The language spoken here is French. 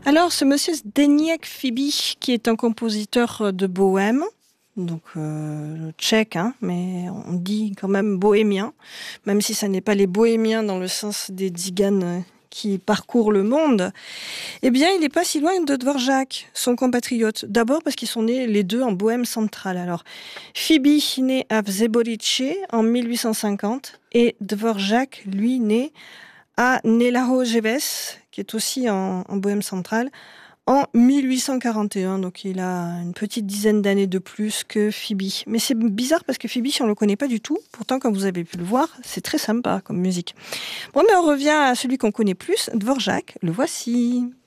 Alors, ce monsieur Zdeněk Fibi, qui est un compositeur de bohème, donc tchèque, hein, mais on dit quand même bohémien, même si ça n'est pas les bohémiens dans le sens des tziganes qui parcourent le monde, eh bien, il n'est pas si loin de Dvorak, son compatriote. D'abord parce qu'ils sont nés les deux en Bohème centrale. Alors, Fibi, né à Vzeboritche en 1850, et Dvorak, lui, né à Nelahojeves, qui est aussi en Bohème centrale, en 1841. Donc il a une petite dizaine d'années de plus que Fibi. Mais c'est bizarre parce que Fibi, on ne le connaît pas du tout. Pourtant, comme vous avez pu le voir, c'est très sympa comme musique. Bon, mais on revient à celui qu'on connaît plus, Dvorak. Le voici.